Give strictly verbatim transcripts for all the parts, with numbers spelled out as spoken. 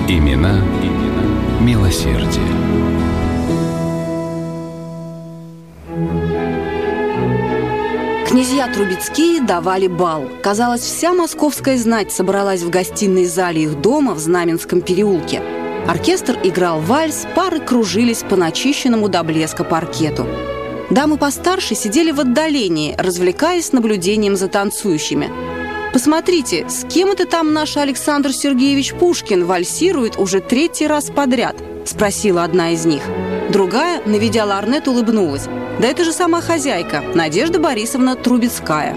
Имена, имена милосердия. Князья Трубецкие давали бал. Казалось, вся московская знать собралась в гостиной зале их дома в Знаменском переулке. Оркестр играл вальс, пары кружились по начищенному до блеска паркету. Дамы постарше сидели в отдалении, развлекаясь наблюдением за танцующими. «Посмотрите, с кем это там наш Александр Сергеевич Пушкин вальсирует уже третий раз подряд?» – спросила одна из них. Другая, наведя лорнет, улыбнулась. «Да это же сама хозяйка, Надежда Борисовна Трубецкая».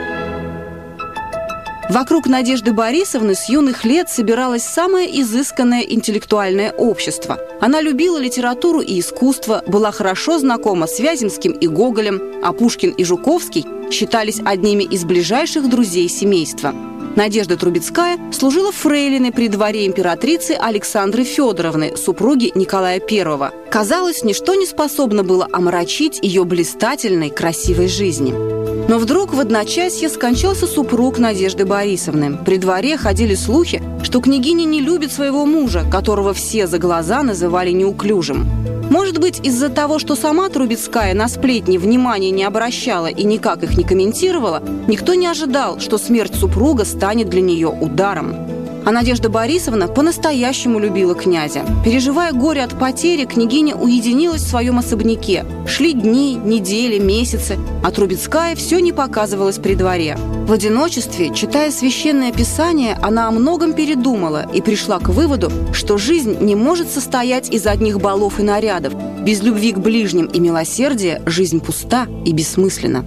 Вокруг Надежды Борисовны с юных лет собиралось самое изысканное интеллектуальное общество. Она любила литературу и искусство, была хорошо знакома с Вяземским и Гоголем, а Пушкин и Жуковский считались одними из ближайших друзей семейства. Надежда Трубецкая служила фрейлиной при дворе императрицы Александры Федоровны, супруги Николая Первого. Казалось, ничто не способно было омрачить ее блистательной, красивой жизни. Но вдруг в одночасье скончался супруг Надежды Борисовны. При дворе ходили слухи, что княгиня не любит своего мужа, которого все за глаза называли неуклюжим. Может быть, из-за того, что сама Трубецкая на сплетни внимания не обращала и никак их не комментировала, никто не ожидал, что смерть супруга станет для нее ударом. А Надежда Борисовна по-настоящему любила князя. Переживая горе от потери, княгиня уединилась в своем особняке. Шли дни, недели, месяцы, а Трубецкая все не показывалась при дворе. В одиночестве, читая священное писание, она о многом передумала и пришла к выводу, что жизнь не может состоять из одних балов и нарядов. Без любви к ближним и милосердия жизнь пуста и бессмысленна.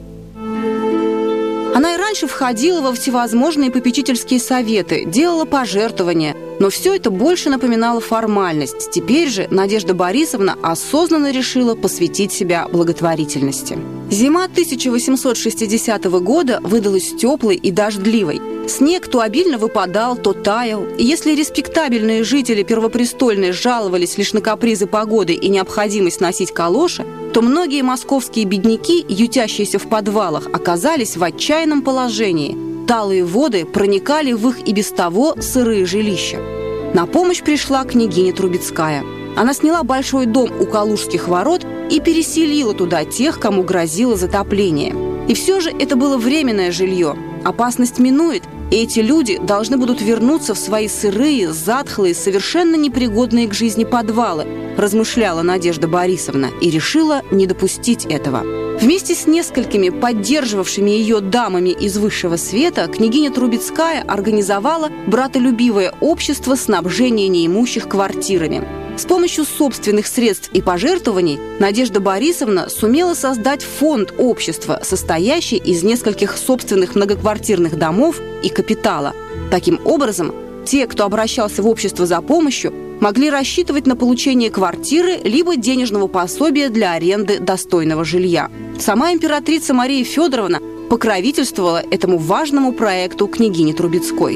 Она и раньше входила во всевозможные попечительские советы, делала пожертвования, но все это больше напоминало формальность. Теперь же Надежда Борисовна осознанно решила посвятить себя благотворительности. Зима тысяча восемьсот шестидесятого года выдалась теплой и дождливой. Снег то обильно выпадал, то таял. И если респектабельные жители Первопрестольной жаловались лишь на капризы погоды и необходимость носить калоши, то многие московские бедняки, ютящиеся в подвалах, оказались в отчаянном положении. Талые воды проникали в их и без того сырые жилища. На помощь пришла княгиня Трубецкая. Она сняла большой дом у Калужских ворот и переселила туда тех, кому грозило затопление. И все же это было временное жилье. Опасность минует, и эти люди должны будут вернуться в свои сырые, затхлые, совершенно непригодные к жизни подвалы, размышляла Надежда Борисовна и решила не допустить этого. Вместе с несколькими поддерживавшими ее дамами из высшего света княгиня Трубецкая организовала братолюбивое общество снабжения неимущих квартирами. С помощью собственных средств и пожертвований Надежда Борисовна сумела создать фонд общества, состоящий из нескольких собственных многоквартирных домов и капитала. Таким образом, те, кто обращался в общество за помощью, могли рассчитывать на получение квартиры либо денежного пособия для аренды достойного жилья. Сама императрица Мария Федоровна покровительствовала этому важному проекту княгини Трубецкой.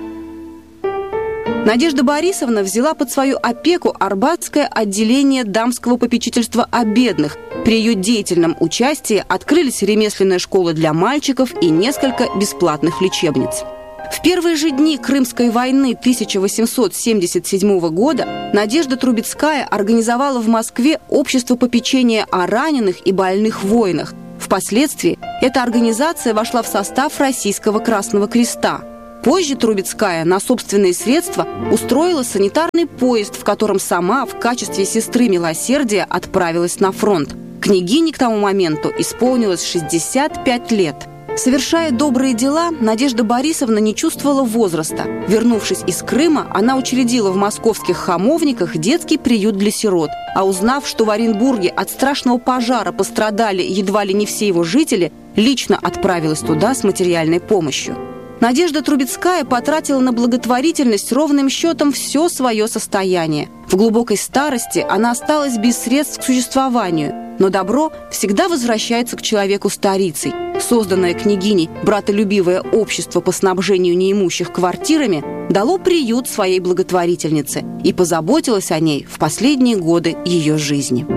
Надежда Борисовна взяла под свою опеку Арбатское отделение дамского попечительства о бедных. При ее деятельном участии открылись ремесленная школа для мальчиков и несколько бесплатных лечебниц. В первые же дни Крымской войны тысяча восемьсот семьдесят седьмого года Надежда Трубецкая организовала в Москве общество попечения о раненых и больных воинах. Впоследствии эта организация вошла в состав Российского Красного Креста. Позже Трубецкая на собственные средства устроила санитарный поезд, в котором сама в качестве сестры милосердия отправилась на фронт. Княгине к тому моменту исполнилось шестьдесят пять лет. Совершая добрые дела, Надежда Борисовна не чувствовала возраста. Вернувшись из Крыма, она учредила в московских Хамовниках детский приют для сирот. А узнав, что в Оренбурге от страшного пожара пострадали едва ли не все его жители, лично отправилась туда с материальной помощью. Надежда Трубецкая потратила на благотворительность ровным счетом все свое состояние. В глубокой старости она осталась без средств к существованию, но добро всегда возвращается к человеку старицей. Созданное княгиней братолюбивое общество по снабжению неимущих квартирами дало приют своей благотворительнице и позаботилось о ней в последние годы ее жизни.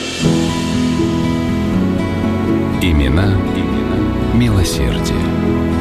Имена, имена милосердия.